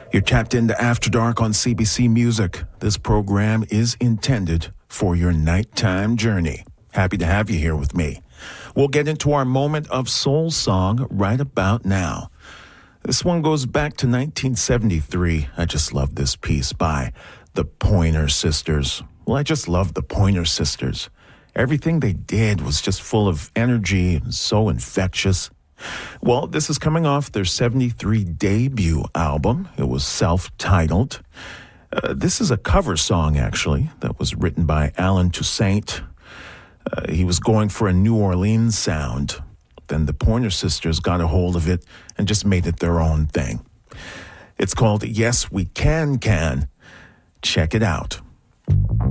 You're tapped into After Dark on CBC Music. This program is intended for your nighttime journey. Happy to have you here with me. We'll get into our moment of soul song right about now. This one goes back to 1973. I just love this piece by the Pointer Sisters. Well, I just love the Pointer Sisters. Everything they did was just full of energy and so infectious. Well, this is coming off their 73 debut album. It was self-titled. This is a cover song, actually, that was written by Alan Toussaint. He was going for a New Orleans sound. Then the Pointer Sisters got a hold of it and just made it their own thing. It's called Yes We Can. Check it out.